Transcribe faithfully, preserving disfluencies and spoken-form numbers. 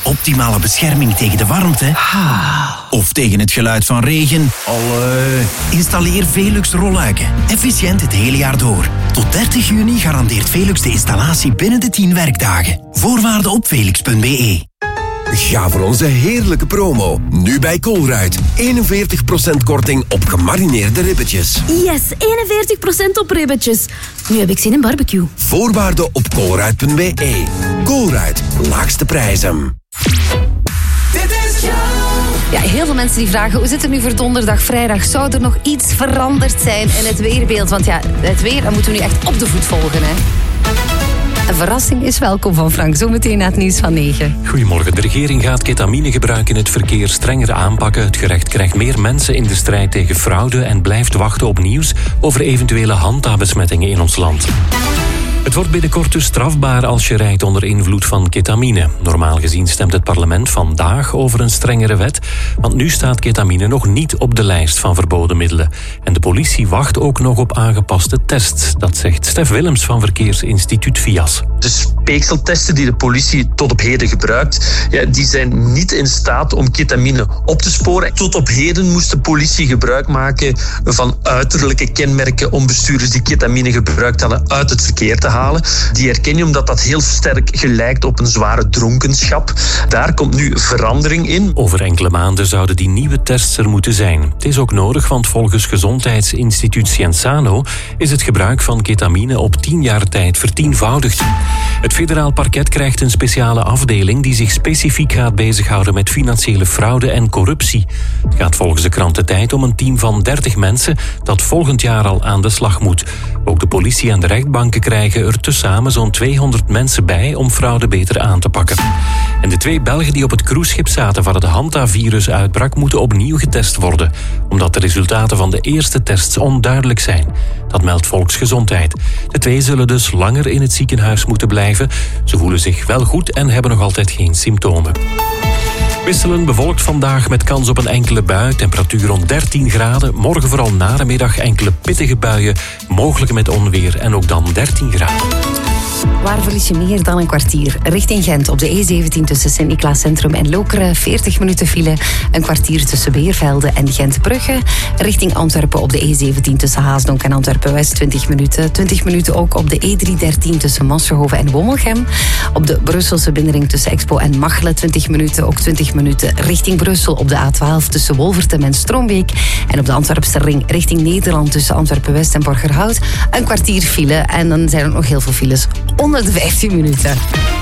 optimale bescherming tegen de warmte of tegen het geluid van regen. Allee. Installeer Velux rolluiken. Efficiënt het hele jaar door. Tot dertig juni garandeert Velux de installatie binnen de tien werkdagen. Voorwaarden op velux punt b e. Ga voor onze heerlijke promo. Nu bij Colruyt. eenenveertig procent korting op gemarineerde ribbetjes. Yes, eenenveertig procent op ribbetjes. Nu heb ik zin in barbecue. Voorwaarden op colruyt punt b e. Colruyt. Laagste prijzen. Ja, heel veel mensen die vragen, hoe zit het nu voor donderdag, vrijdag? Zou er nog iets veranderd zijn in het weerbeeld? Want ja, het weer, dat moeten we nu echt op de voet volgen, hè. Een verrassing is welkom van Frank, zometeen na het nieuws van negen. Goedemorgen. De regering gaat ketaminegebruik in het verkeer strenger aanpakken. Het gerecht krijgt meer mensen in de strijd tegen fraude en blijft wachten op nieuws over eventuele handtabesmettingen in ons land. Het wordt binnenkort dus strafbaar als je rijdt onder invloed van ketamine. Normaal gezien stemt het parlement vandaag over een strengere wet, want nu staat ketamine nog niet op de lijst van verboden middelen. En de politie wacht ook nog op aangepaste tests. Dat zegt Stef Willems van Verkeersinstituut V I A S. De speekseltesten die de politie tot op heden gebruikt, ja, die zijn niet in staat om ketamine op te sporen. Tot op heden moest de politie gebruik maken van uiterlijke kenmerken om bestuurders die ketamine gebruikt hadden uit het verkeer te halen. Die herken je omdat dat heel sterk gelijkt op een zware dronkenschap. Daar komt nu verandering in. Over enkele maanden zouden die nieuwe tests er moeten zijn. Het is ook nodig, want volgens Gezondheidsinstituut Cienzano is het gebruik van ketamine op tien jaar tijd vertienvoudigd. Het federaal parket krijgt een speciale afdeling die zich specifiek gaat bezighouden met financiële fraude en corruptie. Het gaat volgens de krant De Tijd om een team van dertig mensen dat volgend jaar al aan de slag moet. Ook de politie en de rechtbanken krijgen er tezamen zo'n tweehonderd mensen bij om fraude beter aan te pakken. En de twee Belgen die op het cruiseschip zaten waar het Hanta-virus uitbrak, moeten opnieuw getest worden, omdat de resultaten van de eerste tests onduidelijk zijn. Dat meldt Volksgezondheid. De twee zullen dus langer in het ziekenhuis moeten blijven. Ze voelen zich wel goed en hebben nog altijd geen symptomen. Wisselend bewolkt vandaag met kans op een enkele bui. Temperatuur rond dertien graden. Morgen vooral na de middag enkele pittige buien. Mogelijk met onweer en ook dan dertien graden. Waar verlies je meer dan een kwartier? Richting Gent op de E zeventien tussen Sint-Niklaas Centrum en Lokeren. veertig minuten file. Een kwartier tussen Beervelde en Gent-Brugge. Richting Antwerpen op de E zeventien tussen Haasdonk en Antwerpen-West. twintig minuten. twintig minuten ook op de E driehonderddertien tussen Massenhoven en Wommelgem. Op de Brusselse binnenring tussen Expo en Machelen. twintig minuten. Ook twintig minuten richting Brussel op de A twaalf tussen Wolvertem en Stroombeek. En op de Antwerpse ring richting Nederland tussen Antwerpen-West en Borgerhout. Een kwartier file. En dan zijn er nog heel veel files onder de vijftien minuten.